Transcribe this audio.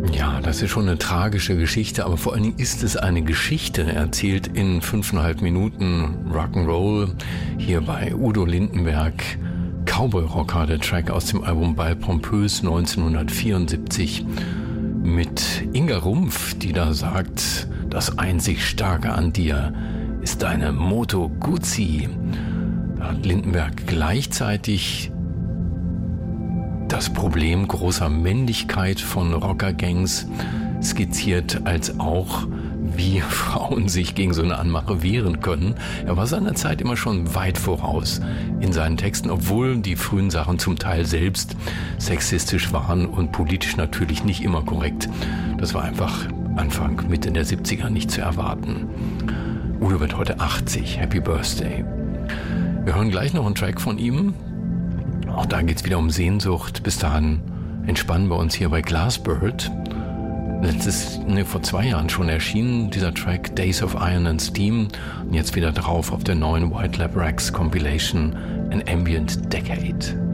Ja, das ist schon eine tragische Geschichte, aber vor allen Dingen ist es eine Geschichte, erzählt in 5,5 Minuten Rock'n'Roll hier bei Udo Lindenberg. Cowboy Rocker, der Track aus dem Album Bal Pompös 1974 mit Inga Rumpf, die da sagt, das einzig Starke an dir ist deine Moto Guzzi. Da hat Lindenberg gleichzeitig das Problem großer Männlichkeit von Rockergangs skizziert, als auch, wie Frauen sich gegen so eine Anmache wehren können. Er war seiner Zeit immer schon weit voraus in seinen Texten, obwohl die frühen Sachen zum Teil selbst sexistisch waren und politisch natürlich nicht immer korrekt. Das war einfach Anfang, Mitte der 70er nicht zu erwarten. Udo wird heute 80. Happy Birthday. Wir hören gleich noch einen Track von ihm. Auch da geht's wieder um Sehnsucht. Bis dahin entspannen wir uns hier bei Glassbird. Vor 2 Jahren schon erschienen, dieser Track Days of Iron and Steam. Und jetzt wieder drauf auf der neuen White Lab Rex Compilation An Ambient Decade.